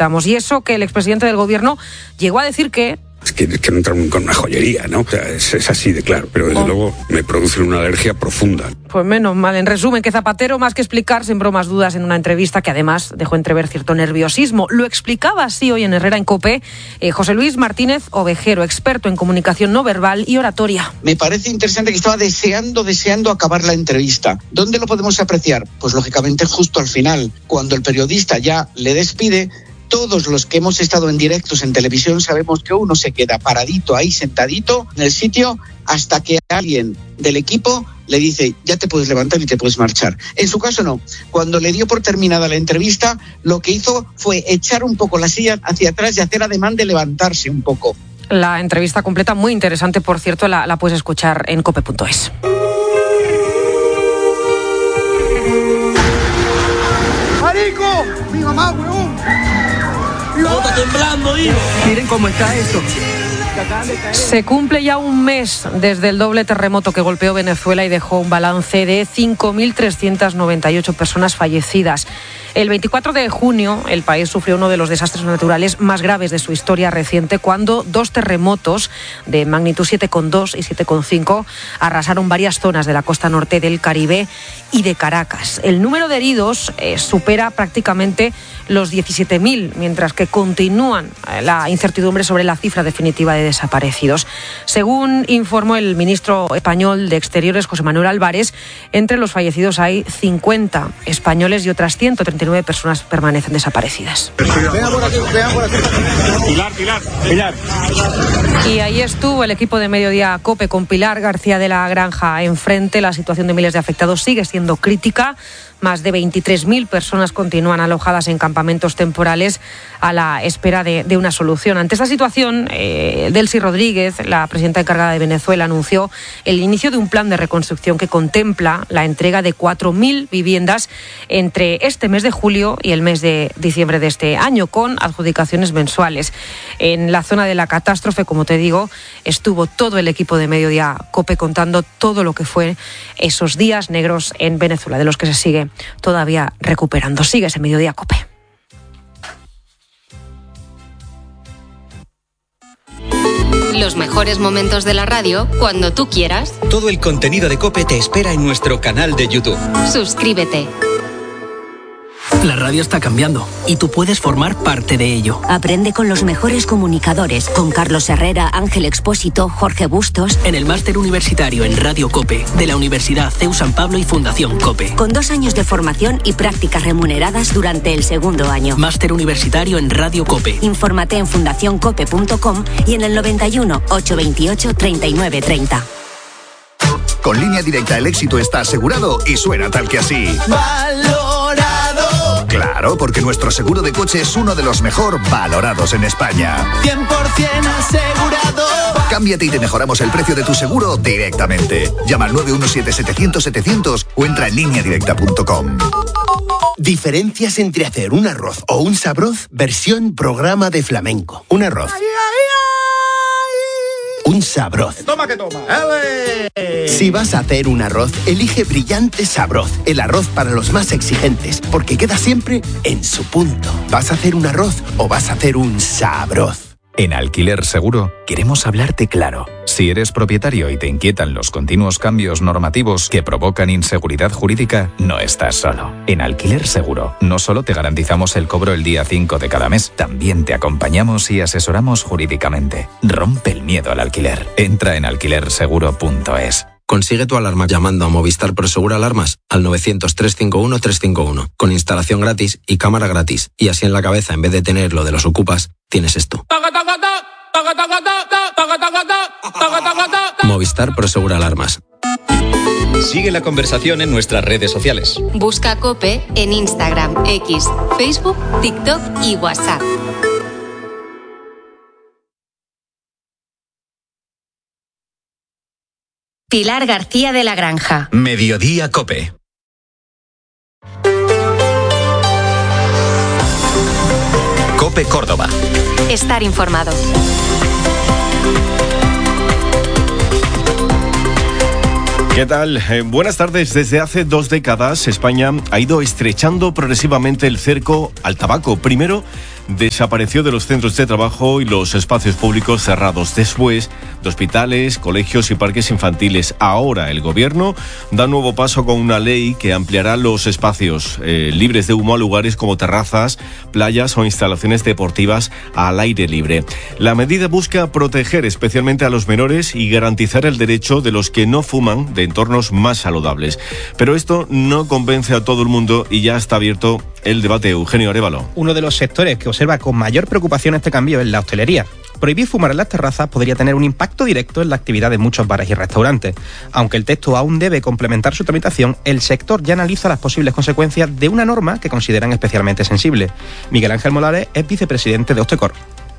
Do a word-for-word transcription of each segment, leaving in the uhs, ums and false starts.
necesitamos. Y eso que el expresidente del gobierno llegó a decir que... Es que, es que no entran con una joyería, ¿no? O sea, es, es así de claro, pero desde oh. luego me produce una alergia profunda. Pues menos mal. En resumen, que Zapatero, más que explicar, sembró más dudas en una entrevista que además dejó entrever cierto nerviosismo. Lo explicaba así hoy en Herrera en COPE eh, José Luis Martínez Ovejero, experto en comunicación no verbal y oratoria. Me parece interesante que estaba deseando, deseando acabar la entrevista. ¿Dónde lo podemos apreciar? Pues lógicamente justo al final, cuando el periodista ya le despide. Todos los que hemos estado en directos en televisión sabemos que uno se queda paradito ahí, sentadito en el sitio, hasta que alguien del equipo le dice, ya te puedes levantar y te puedes marchar. En su caso no. Cuando le dio por terminada la entrevista, lo que hizo fue echar un poco la silla hacia atrás y hacer ademán de levantarse un poco. La entrevista completa, muy interesante, por cierto, la, la puedes escuchar en cope punto es. ¡Marico! ¡Mi mamá, weón! Está temblando, hijo. Miren cómo está esto. Se cumple ya un mes desde el doble terremoto que golpeó Venezuela y dejó un balance de cinco mil trescientas noventa y ocho personas fallecidas. El veinticuatro de junio el país sufrió uno de los desastres naturales más graves de su historia reciente, cuando dos terremotos de magnitud siete coma dos y siete coma cinco arrasaron varias zonas de la costa norte del Caribe y de Caracas. El número de heridos eh, supera prácticamente los diecisiete mil, mientras que continúan eh, la incertidumbre sobre la cifra definitiva de desaparecidos. Según informó el ministro español de Exteriores, José Manuel Álvarez, entre los fallecidos hay cincuenta españoles y otras ciento treinta y nueve personas permanecen desaparecidas. Venga por aquí, venga por aquí. Pilar, Pilar, Pilar. Y ahí estuvo el equipo de Mediodía COPE con Pilar García de la Granja enfrente. La situación de miles de afectados sigue siendo crítica. Más de veintitrés mil personas continúan alojadas en campamentos temporales a la espera de, de una solución. Ante esta situación, eh, Delcy Rodríguez, la presidenta encargada de Venezuela, anunció el inicio de un plan de reconstrucción que contempla la entrega de cuatro mil viviendas entre este mes de julio y el mes de diciembre de este año, con adjudicaciones mensuales. En la zona de la catástrofe, como te digo, estuvo todo el equipo de Mediodía COPE contando todo lo que fue esos días negros en Venezuela, de los que se sigue todavía recuperando. Sigues en Mediodía COPE. Los mejores momentos de la radio cuando tú quieras. Todo el contenido de COPE te espera en nuestro canal de YouTube. Suscríbete. La radio está cambiando y tú puedes formar parte de ello. Aprende con los mejores comunicadores, con Carlos Herrera, Ángel Expósito, Jorge Bustos. En el máster universitario en Radio COPE de la Universidad C E U San Pablo y Fundación COPE. Con dos años de formación y prácticas remuneradas durante el segundo año. Máster universitario en Radio COPE. Infórmate en fundación cope punto com y en el noventa y uno, ochocientos veintiocho, treinta y nueve treinta. Con Línea Directa el éxito está asegurado y suena tal que así. ¡Valorado! Claro, porque nuestro seguro de coche es uno de los mejor valorados en España. cien por ciento asegurado. Cámbiate y te mejoramos el precio de tu seguro directamente. Llama al nueve uno siete, setecientos, setecientos o entra en línea directa punto com. Diferencias entre hacer un arroz o un sabroz, versión programa de flamenco. Un arroz. ¡Ay, ay, ay! Un sabroz. Toma que toma. ¡Ale! Si vas a hacer un arroz, elige Brillante Sabroz, el arroz para los más exigentes, porque queda siempre en su punto. ¿Vas a hacer un arroz o vas a hacer un sabroz? En Alquiler Seguro queremos hablarte claro. Si eres propietario y te inquietan los continuos cambios normativos que provocan inseguridad jurídica, no estás solo. En Alquiler Seguro no solo te garantizamos el cobro el día cinco de cada mes, también te acompañamos y asesoramos jurídicamente. Rompe el miedo al alquiler. Entra en alquiler seguro punto es. Consigue tu alarma llamando a Movistar Prosegur Alarmas al novecientos, trescientos cincuenta y uno, trescientos cincuenta y uno, con instalación gratis y cámara gratis. Y así en la cabeza, en vez de tener lo de los ocupas, tienes esto. Movistar Prosegur Alarmas. Sigue la conversación en nuestras redes sociales. Busca COPE en Instagram, X, Facebook, TikTok y WhatsApp. Pilar García de la Granja. Mediodía COPE. COPE Córdoba. Estar informado. ¿Qué tal? Eh, buenas tardes. Desde hace dos décadas, España ha ido estrechando progresivamente el cerco al tabaco. Primero, desapareció de los centros de trabajo y los espacios públicos cerrados, después de hospitales, colegios y parques infantiles. Ahora el gobierno da un nuevo paso con una ley que ampliará los espacios eh, libres de humo a lugares como terrazas, playas o instalaciones deportivas al aire libre. La medida busca proteger especialmente a los menores y garantizar el derecho de los que no fuman de entornos más saludables. Pero esto no convence a todo el mundo y ya está abierto el debate. Eugenio Arévalo. Uno de los sectores que observa con mayor preocupación este cambio es la hostelería. Prohibir fumar en las terrazas podría tener un impacto directo en la actividad de muchos bares y restaurantes. Aunque el texto aún debe complementar su tramitación, el sector ya analiza las posibles consecuencias de una norma que consideran especialmente sensible. Miguel Ángel Molares es vicepresidente de Hostecor.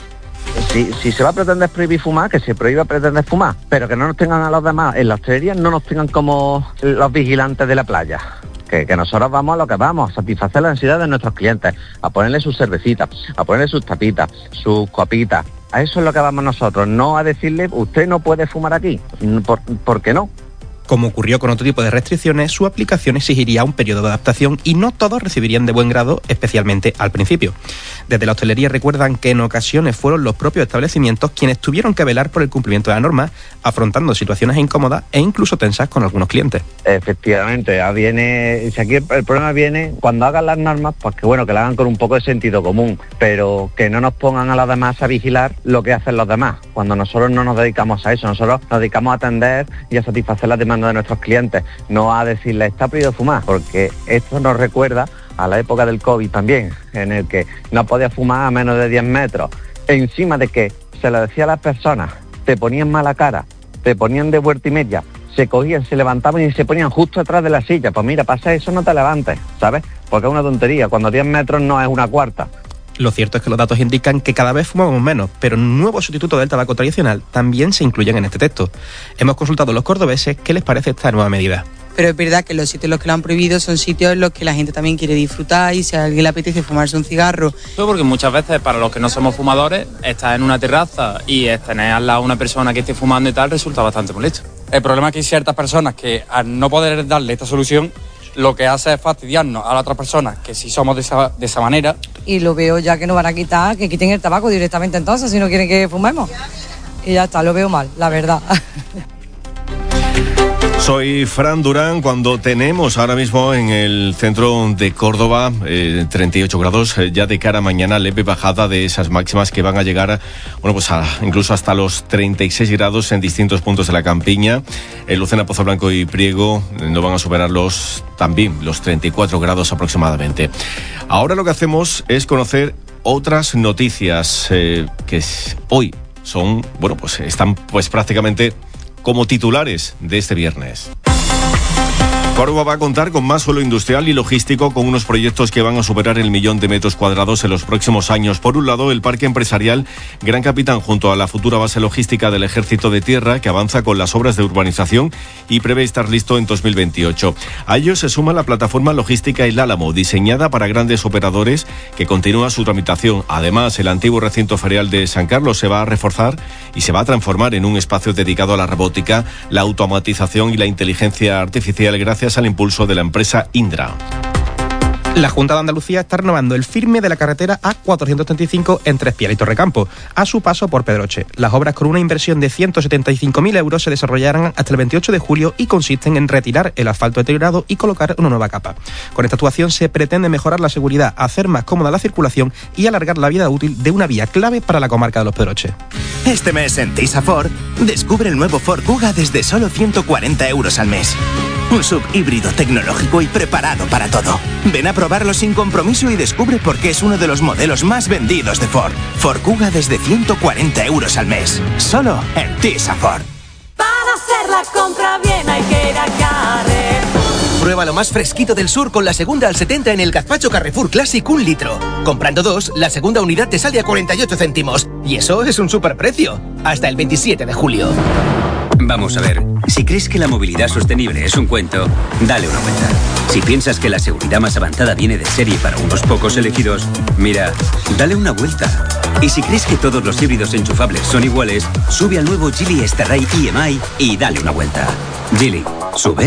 Si, si se va a pretender prohibir fumar, que se prohíba pretender fumar, pero que no nos tengan a los demás en la hostelería, no nos tengan como los vigilantes de la playa. Que, que nosotros vamos a lo que vamos, a satisfacer la ansiedad de nuestros clientes, a ponerle sus cervecitas, a ponerle sus tapitas, sus copitas. A eso es lo que vamos nosotros, no a decirle, usted no puede fumar aquí. ¿Por, ¿por qué no? Como ocurrió con otro tipo de restricciones, su aplicación exigiría un periodo de adaptación y no todos recibirían de buen grado, especialmente al principio. Desde la hostelería recuerdan que en ocasiones fueron los propios establecimientos quienes tuvieron que velar por el cumplimiento de la norma, afrontando situaciones incómodas e incluso tensas con algunos clientes. Efectivamente, ya viene, si aquí el, el problema viene cuando hagan las normas, pues que bueno, que lo hagan con un poco de sentido común, pero que no nos pongan a los demás a vigilar lo que hacen los demás, cuando nosotros no nos dedicamos a eso, nosotros nos dedicamos a atender y a satisfacer las demandas de nuestros clientes, no a decirle está prohibido fumar, porque esto nos recuerda a la época del COVID también, en el que no podía fumar a menos de diez metros, encima de que se le decía a las personas, te ponían mala cara, te ponían de vuelta y media, se cogían, se levantaban y se ponían justo atrás de la silla, pues mira, pasa eso, no te levantes, ¿sabes? Porque es una tontería, cuando diez metros no es una cuarta. Lo cierto es que los datos indican que cada vez fumamos menos, pero nuevos sustitutos del tabaco tradicional también se incluyen en este texto. Hemos consultado a los cordobeses qué les parece esta nueva medida. Pero es verdad que los sitios en los que lo han prohibido son sitios en los que la gente también quiere disfrutar y si a alguien le apetece fumarse un cigarro. Porque muchas veces para los que no somos fumadores, estar en una terraza y tener al lado una persona que esté fumando y tal resulta bastante molesto. El problema es que hay ciertas personas que al no poder darle esta solución, lo que hace es fastidiarnos a las otras personas, que si somos de esa, de esa manera. Y lo veo ya que nos van a quitar, que quiten el tabaco directamente entonces, si no quieren que fumemos. Y ya está, lo veo mal, la verdad. Soy Fran Durán. Cuando tenemos ahora mismo en el centro de Córdoba eh, treinta y ocho grados, eh, ya de cara a mañana leve bajada de esas máximas que van a llegar, bueno, pues a, incluso hasta los treinta y seis grados en distintos puntos de la campiña. En Lucena, Pozoblanco y Priego eh, no van a superar los, también los treinta y cuatro grados aproximadamente. Ahora lo que hacemos es conocer otras noticias eh, que hoy son, bueno, pues están pues prácticamente como titulares de este viernes. Córdoba va a contar con más suelo industrial y logístico, con unos proyectos que van a superar el millón de metros cuadrados en los próximos años. Por un lado, el parque empresarial Gran Capitán, junto a la futura base logística del Ejército de Tierra, que avanza con las obras de urbanización y prevé estar listo en dos mil veintiocho. A ello se suma la plataforma logística El Álamo, diseñada para grandes operadores, que continúa su tramitación. Además, el antiguo recinto ferial de San Carlos se va a reforzar y se va a transformar en un espacio dedicado a la robótica, la automatización y la inteligencia artificial, gracias al impulso de la empresa Indra. La Junta de Andalucía está renovando el firme de la carretera A cuatrocientos treinta y cinco entre Espial y Torrecampo, a su paso por Pedroche. Las obras, con una inversión de ciento setenta y cinco mil euros, se desarrollarán hasta el veintiocho de julio y consisten en retirar el asfalto deteriorado y colocar una nueva capa. Con esta actuación se pretende mejorar la seguridad, hacer más cómoda la circulación y alargar la vida útil de una vía clave para la comarca de los Pedroches. Este mes en Tisa Ford, descubre el nuevo Ford Kuga desde solo ciento cuarenta euros al mes. Un sub híbrido tecnológico y preparado para todo. Ven a probarlo sin compromiso y descubre por qué es uno de los modelos más vendidos de Ford. Ford Kuga desde ciento cuarenta euros al mes. Solo en Tisa Ford. Para hacer la compra bien hay que ir a Carrefour. Prueba lo más fresquito del sur con la segunda al setenta en el gazpacho Carrefour Classic un litro. Comprando dos, la segunda unidad te sale a cuarenta y ocho céntimos. Y eso es un superprecio. Hasta el veintisiete de julio. Vamos a ver, si crees que la movilidad sostenible es un cuento, dale una vuelta. Si piensas que la seguridad más avanzada viene de serie para unos pocos elegidos, mira, dale una vuelta. Y si crees que todos los híbridos enchufables son iguales, sube al nuevo Geely Starray E M I y dale una vuelta. Geely, ¿subes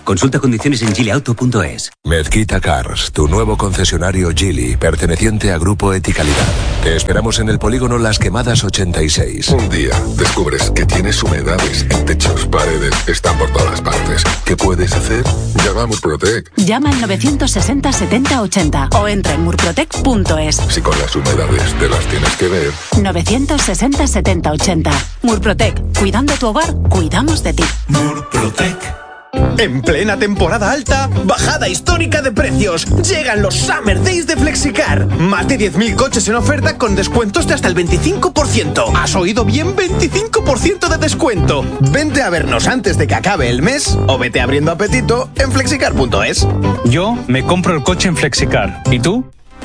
Consulta condiciones en geely auto punto es. Mezquita Cars, tu nuevo concesionario Geely, perteneciente a Grupo Eticalidad. Te esperamos en el polígono Las Quemadas ochenta y seis. Un día descubres que tienes humedades en techos, paredes, están por todas partes. ¿Qué puedes hacer? Llama a Murprotec. Llama al novecientos sesenta setenta ochenta o entra en murprotec punto es. Si con las humedades te las tienes que ver. novecientos sesenta setenta ochenta. Murprotec. Cuidando tu hogar, cuidamos de ti. Murprotec. En plena temporada alta, bajada histórica de precios. Llegan los Summer Days de Flexicar. Más de diez mil coches en oferta con descuentos de hasta el veinticinco por ciento. ¿Has oído bien? veinticinco por ciento de descuento. Vente a vernos antes de que acabe el mes o vete abriendo apetito en flexicar punto es. Yo me compro el coche en Flexicar. ¿Y tú?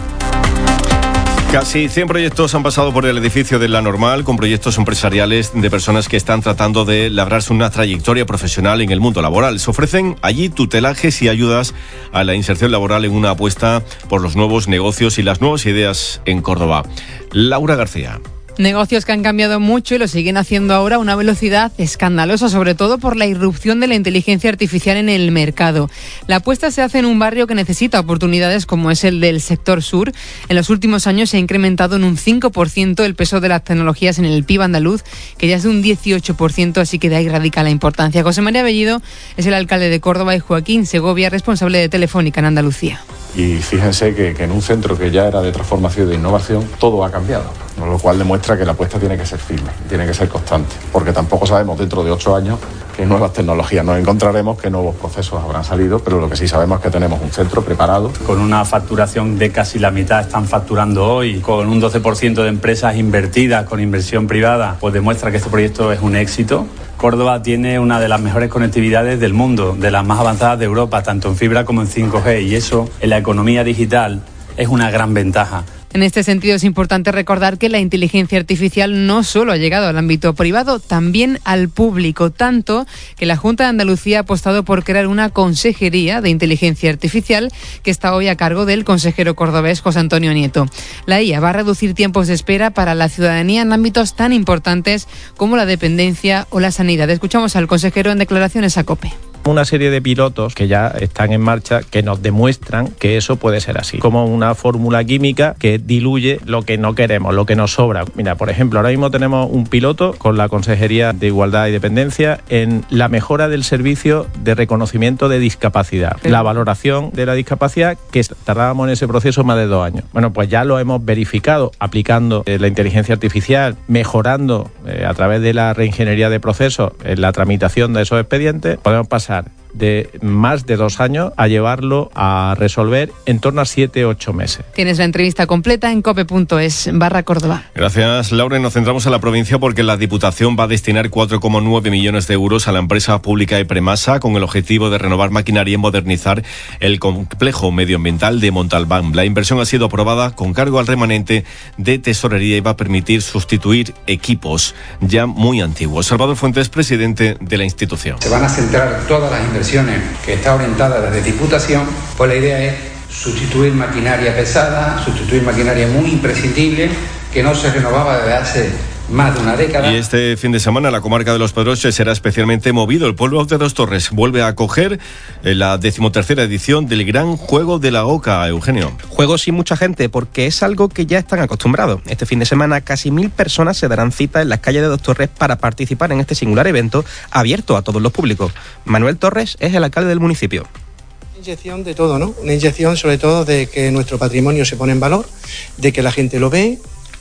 Casi cien proyectos han pasado por el edificio de La Normal, con proyectos empresariales de personas que están tratando de labrarse una trayectoria profesional en el mundo laboral. Se ofrecen allí tutelajes y ayudas a la inserción laboral en una apuesta por los nuevos negocios y las nuevas ideas en Córdoba. Laura García. Negocios que han cambiado mucho y lo siguen haciendo ahora a una velocidad escandalosa, sobre todo por la irrupción de la inteligencia artificial en el mercado. La apuesta se hace en un barrio que necesita oportunidades como es el del sector sur. En los últimos años se ha incrementado en un cinco por ciento el peso de las tecnologías en el P I B andaluz, que ya es de un dieciocho por ciento, así que de ahí radica la importancia. José María Bellido es el alcalde de Córdoba y Joaquín Segovia, responsable de Telefónica en Andalucía. Y fíjense que, que en un centro que ya era de transformación y de innovación, todo ha cambiado, lo cual demuestra que la apuesta tiene que ser firme, tiene que ser constante, porque tampoco sabemos dentro de ocho años qué nuevas tecnologías nos encontraremos, qué nuevos procesos habrán salido, pero lo que sí sabemos es que tenemos un centro preparado. Con una facturación de casi la mitad están facturando hoy, con un doce por ciento de empresas invertidas con inversión privada, pues demuestra que este proyecto es un éxito. Córdoba tiene una de las mejores conectividades del mundo, de las más avanzadas de Europa, tanto en fibra como en cinco G, y eso en la economía digital es una gran ventaja. En este sentido es importante recordar que la inteligencia artificial no solo ha llegado al ámbito privado, también al público, tanto que la Junta de Andalucía ha apostado por crear una consejería de inteligencia artificial que está hoy a cargo del consejero cordobés José Antonio Nieto. La I A va a reducir tiempos de espera para la ciudadanía en ámbitos tan importantes como la dependencia o la sanidad. Escuchamos al consejero en declaraciones a COPE. Una serie de pilotos que ya están en marcha que nos demuestran que eso puede ser así, como una fórmula química que diluye lo que no queremos, lo que nos sobra. Mira, por ejemplo, ahora mismo tenemos un piloto con la Consejería de Igualdad y Dependencia en la mejora del servicio de reconocimiento de discapacidad, la valoración de la discapacidad, que tardábamos en ese proceso más de dos años. Bueno, pues ya lo hemos verificado aplicando eh, la inteligencia artificial, mejorando eh, a través de la reingeniería de procesos en la tramitación de esos expedientes. Podemos pasar de más de dos años a llevarlo a resolver en torno a siete, ocho meses. Tienes la entrevista completa en cope punto es barra Córdoba. Gracias, Laura. Nos centramos en la provincia porque la Diputación va a destinar cuatro coma nueve millones de euros a la empresa pública Epremasa con el objetivo de renovar maquinaria y modernizar el complejo medioambiental de Montalbán. La inversión ha sido aprobada con cargo al remanente de tesorería y va a permitir sustituir equipos ya muy antiguos. Salvador Fuentes, presidente de la institución. Se van a centrar todas las inversiones que está orientada desde Diputación, pues la idea es sustituir maquinaria pesada, sustituir maquinaria muy imprescindible, que no se renovaba desde hace más de una década. Y este fin de semana la comarca de Los Pedroches será especialmente movido. El pueblo de Dos Torres vuelve a acoger la decimotercera edición del Gran Juego de la Oca. Eugenio. Juegos sin mucha gente, porque es algo que ya están acostumbrados. Este fin de semana casi mil personas se darán cita en las calles de Dos Torres para participar en este singular evento abierto a todos los públicos. Manuel Torres es el alcalde del municipio. Una inyección de todo, ¿no? Una inyección sobre todo de que nuestro patrimonio se pone en valor, de que la gente lo ve,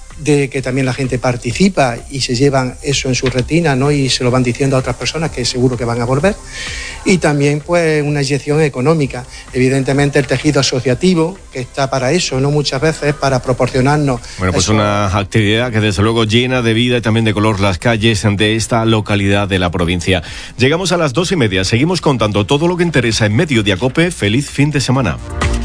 de que también la gente participa y se llevan eso en su retina, ¿no? Y se lo van diciendo a otras personas que seguro que van a volver. Y también pues una inyección económica. Evidentemente el tejido asociativo, que está para eso, ¿no? Muchas veces para proporcionarnos... Bueno, pues eso. Una actividad que desde luego llena de vida y también de color las calles de esta localidad de la provincia. Llegamos a las dos y media, seguimos contando todo lo que interesa en Mediodía COPE. Feliz fin de semana.